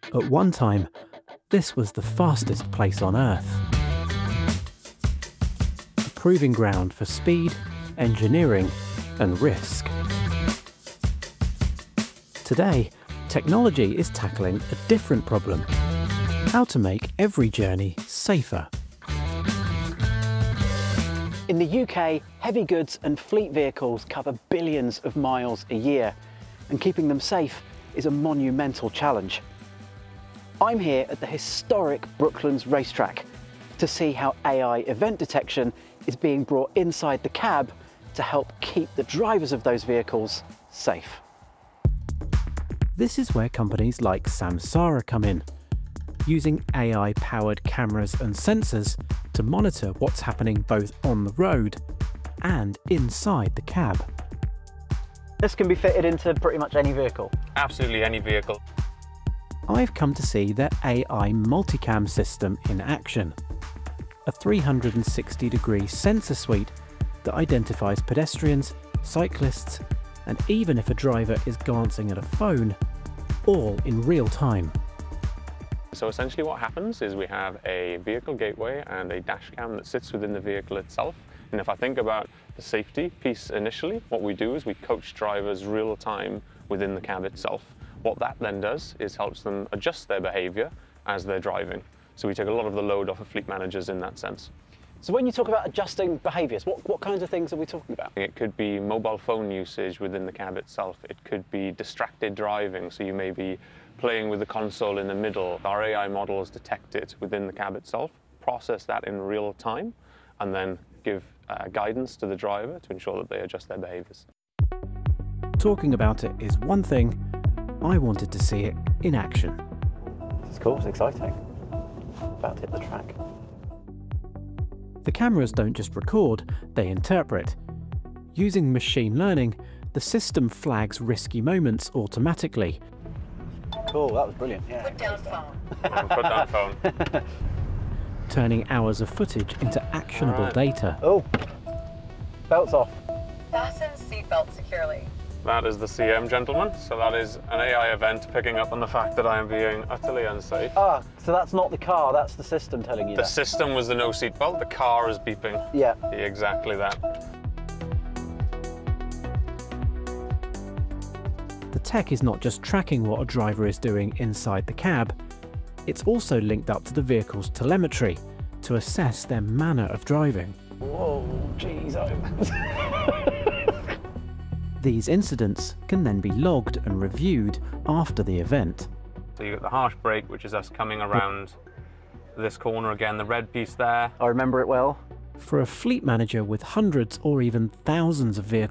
At one time, this was the fastest place on Earth. A proving ground for speed, engineering, and risk. Today, technology is tackling a different problem: how to make every journey safer. In the UK, heavy goods and fleet vehicles cover billions of miles a year, and keeping them safe is a monumental challenge. I'm here at the historic Brooklands racetrack to see how AI event detection is being brought inside the cab to help keep the drivers of those vehicles safe. This is where companies like Samsara come in, using AI-powered cameras and sensors to monitor what's happening both on the road and inside the cab. This can be fitted into pretty much any vehicle. Absolutely any vehicle. I've come to see their AI multicam system in action. A 360-degree sensor suite that identifies pedestrians, cyclists, and even if a driver is glancing at a phone, all in real time. So essentially what happens is we have a vehicle gateway and a dash cam that sits within the vehicle itself. And if I think about the safety piece initially, what we do is we coach drivers real time within the cab itself. What that then does is helps them adjust their behavior as they're driving. So we take a lot of the load off of fleet managers in that sense. So when you talk about adjusting behaviours, what kinds of things are we talking about? It could be mobile phone usage within the cab itself. It could be distracted driving, so you may be playing with the console in the middle. Our AI models detect it within the cab itself, process that in real time, and then give guidance to the driver to ensure that they adjust their behaviours. Talking about it is one thing. I wanted to see it in action. It's cool, it's exciting. About to hit the track. The cameras don't just record, they interpret. Using machine learning, the system flags risky moments automatically. Cool, that was brilliant. Yeah. Put down phone. Put down phone. Turning hours of footage into actionable data. Oh, belts off. Fasten seatbelt securely. That is the CM, gentlemen. So that is an AI event picking up on the fact that I am being utterly unsafe. Ah, so that's not the car, that's the system telling you The that. system was the no seatbelt, the car is beeping. Yeah. Exactly that. The tech is not just tracking what a driver is doing inside the cab, it's also linked up to the vehicle's telemetry to assess their manner of driving. Whoa, jeez. These incidents can then be logged and reviewed after the event. So you got the harsh brake, which is us coming around this corner again, the red piece there. I remember it well. For a fleet manager with hundreds or even thousands of vehicles